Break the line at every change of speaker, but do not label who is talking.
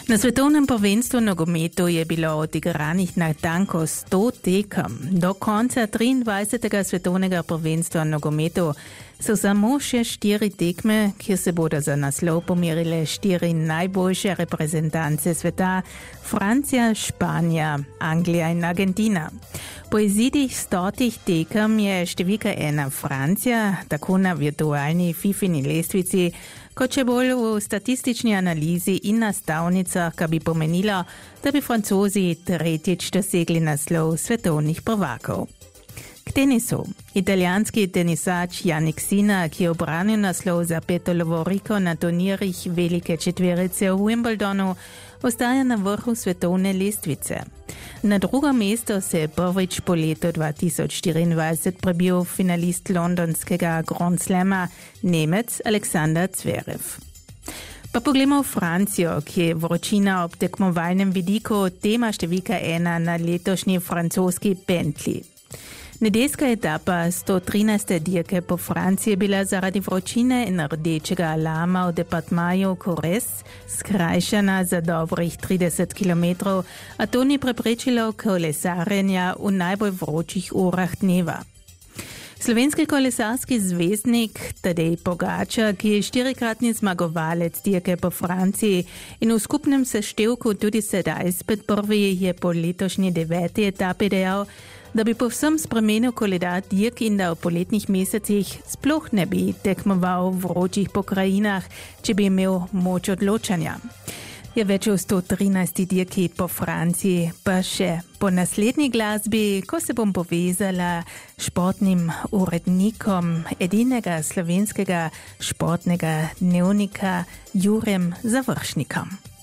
Na svetovnem prvenstvu nogometu je bilo odigranih natanko 100 tekem. Do konca 23. svetovnega prvenstva nogometu so samo še 4 tekme, kjer se bodo za naslov pomerile 4 najboljše reprezentance sveta: Francija, Španija, Anglija in Argentina. Po izidih 100 tekem je številka 1 Francija, tako na virtualni Fifini lestvici, kot če bolj v statistični analizi in na stavnicah, kar bi pomenilo, da bi Francozi tretjič dosegli naslov svetovnih prvakov. K tenisu. Italijanski tenisač Jannik Sinner, ki je obranil naslov za 5. lovoriko na turnirjih velike četverice v Wimbledonu, ostaja na vrhu svetovne lestvice. Na drugo mesto se je prvič po letu 2024 prebil finalist londonskega Grand Slama, Nemec Alexander Zverev. Pa poglejmo v Francijo, ki je vročina ob tekmovalnem vidiku tema številka 1 na letošnji francoski Bentley. Nedeljska etapa 113. dirke po Franciji je bila zaradi vročine in rdečega alarma v departmaju Corrèze skrajšana za dobrih 30 km, a to ni preprečilo kolesarjenja v najbolj vročih urah dneva. Slovenski kolesarski zvezdnik Tadej Pogačar, ki je 4-kratni zmagovalec dirke po Franciji in v skupnem seštevku tudi sedaj spet prvi, je po letošnji 9. etapi dejal, da bi povsem spremenil koledar dirk in da v poletnih mesecih sploh ne bi tekmoval v vročih pokrajinah, če bi imel moč odločanja. Je več v 113. dirki po Franciji, pa še po naslednji glasbi, ko se bom povezala športnim urednikom edinega slovenskega športnega dnevnika Jurem Završnikom.